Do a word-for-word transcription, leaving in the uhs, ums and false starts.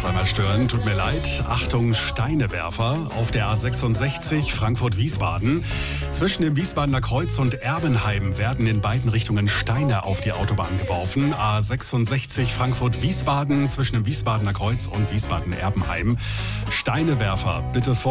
das einmal stören. Tut mir leid. Achtung, Steinewerfer auf der A sechsundsechzig Frankfurt-Wiesbaden. Zwischen dem Wiesbadener Kreuz und Erbenheim werden in beiden Richtungen Steine auf die Autobahn geworfen. A sechsundsechzig Frankfurt-Wiesbaden zwischen dem Wiesbadener Kreuz und Wiesbaden-Erbenheim. Steinewerfer bitte vor